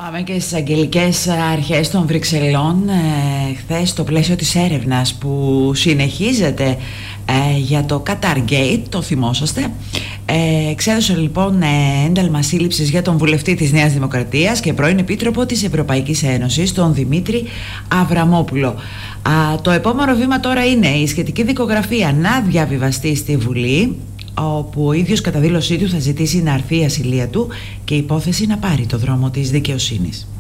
Πάμε και στις αγγελικές αρχές των Βρυξελών. Χθες, στο πλαίσιο της έρευνας που συνεχίζεται για το Qatar Gate, το θυμόσαστε, εξέδωσε λοιπόν ένταλμα σύλληψης για τον βουλευτή της Νέας Δημοκρατίας και πρώην επίτροπο της Ευρωπαϊκής Ένωσης, τον Δημήτρη Αβραμόπουλο. Το επόμενο βήμα τώρα είναι η σχετική δικογραφία να διαβιβαστεί στη Βουλή, όπου ο ίδιος κατά δήλωσή του θα ζητήσει να αρθεί η ασυλία του και η υπόθεση να πάρει το δρόμο της δικαιοσύνης.